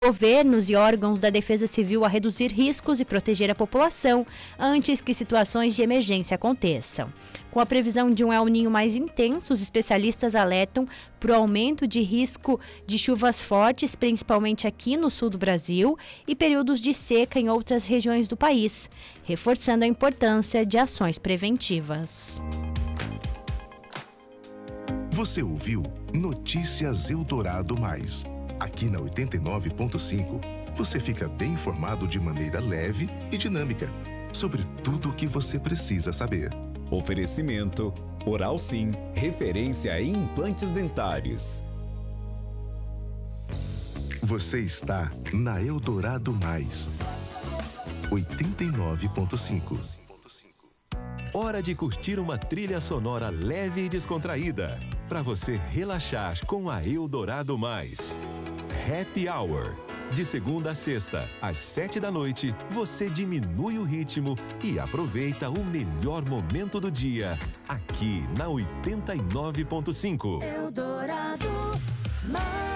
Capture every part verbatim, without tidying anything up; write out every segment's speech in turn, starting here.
Governos e órgãos da Defesa Civil a reduzir riscos e proteger a população antes que situações de emergência aconteçam. Com a previsão de um El Niño mais intenso, os especialistas alertam para o aumento de risco de chuvas fortes, principalmente aqui no sul do Brasil, e períodos de seca em outras regiões do país, reforçando a importância de ações preventivas. Você ouviu Notícias Eldorado Mais. Aqui na oitenta e nove ponto cinco, você fica bem informado de maneira leve e dinâmica sobre tudo o que você precisa saber. Oferecimento Oral Sim, referência em implantes dentários. Você está na Eldorado Mais, oitenta e nove ponto cinco. Hora de curtir uma trilha sonora leve e descontraída, para você relaxar com a Eldorado Mais. Happy Hour. De segunda a sexta, às sete da noite, você diminui o ritmo e aproveita o melhor momento do dia, aqui na oitenta e nove ponto cinco. Eldorado Mais.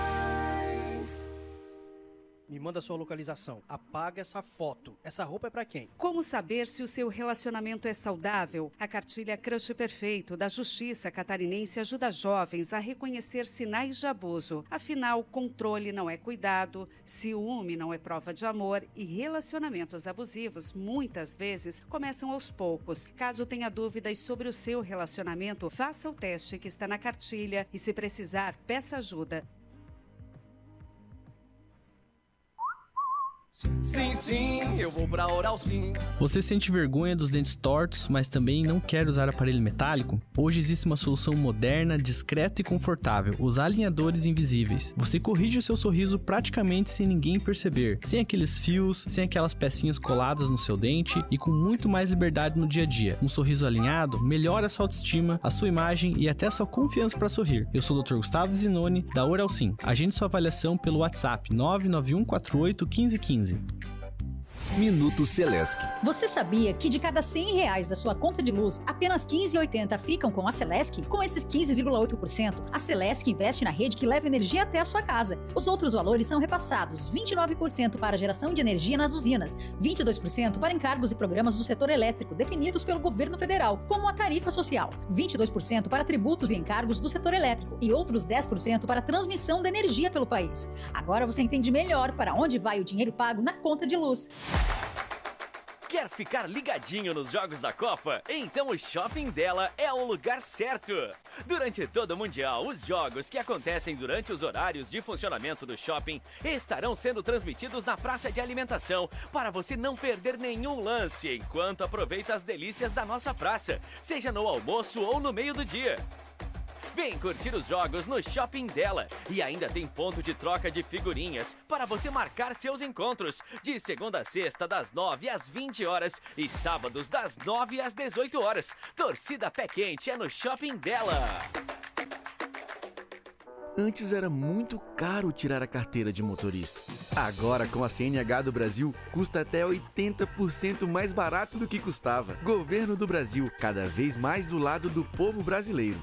Me manda sua localização. Apaga essa foto. Essa roupa é pra quem? Como saber se o seu relacionamento é saudável? A cartilha Crush Perfeito da Justiça Catarinense ajuda jovens a reconhecer sinais de abuso. Afinal, controle não é cuidado, ciúme não é prova de amor e relacionamentos abusivos muitas vezes começam aos poucos. Caso tenha dúvidas sobre o seu relacionamento, faça o teste que está na cartilha e, se precisar, peça ajuda. Sim, sim, eu vou pra Oral Sim. Você sente vergonha dos dentes tortos, mas também não quer usar aparelho metálico? Hoje existe uma solução moderna, discreta e confortável, os alinhadores invisíveis. Você corrige o seu sorriso praticamente sem ninguém perceber, sem aqueles fios, sem aquelas pecinhas coladas no seu dente e com muito mais liberdade no dia a dia. Um sorriso alinhado melhora a sua autoestima, a sua imagem e até a sua confiança para sorrir. Eu sou o doutor Gustavo Zinoni, da Oral Sim. Agende sua avaliação pelo WhatsApp nove nove um quatro oito um cinco um cinco. Minuto Celesc. Você sabia que de cada cem reais da sua conta de luz, apenas quinze vírgula oitenta ficam com a Celesc? Com esses quinze vírgula oito por cento, a Celesc investe na rede que leva energia até a sua casa. Os outros valores são repassados: vinte e nove por cento para a geração de energia nas usinas, vinte e dois por cento para encargos e programas do setor elétrico definidos pelo governo federal, como a tarifa social, vinte e dois por cento para tributos e encargos do setor elétrico e outros dez por cento para a transmissão da energia pelo país. Agora você entende melhor para onde vai o dinheiro pago na conta de luz. Quer ficar ligadinho nos jogos da Copa? Então o Shopping Dela é o lugar certo. Durante todo o Mundial, os jogos que acontecem durante os horários de funcionamento do shopping estarão sendo transmitidos na praça de alimentação para você não perder nenhum lance enquanto aproveita as delícias da nossa praça, seja no almoço ou no meio do dia. Vem curtir os jogos no Shopping Dela. E ainda tem ponto de troca de figurinhas para você marcar seus encontros. De segunda a sexta, das nove às vinte horas. E sábados, das nove às dezoito horas. Torcida Pé Quente é no Shopping Dela. Antes era muito caro tirar a carteira de motorista. Agora, com a C N H do Brasil, custa até oitenta por cento mais barato do que custava. Governo do Brasil, cada vez mais do lado do povo brasileiro.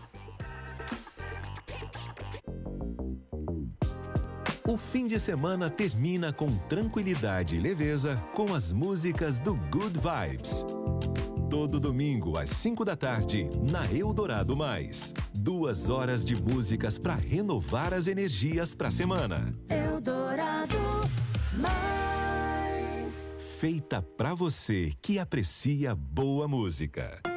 O fim de semana termina com tranquilidade e leveza com as músicas do Good Vibes. Todo domingo, às cinco da tarde, na Eldorado Mais. Duas horas de músicas para renovar as energias para a semana. Eldorado Mais. Feita para você que aprecia boa música.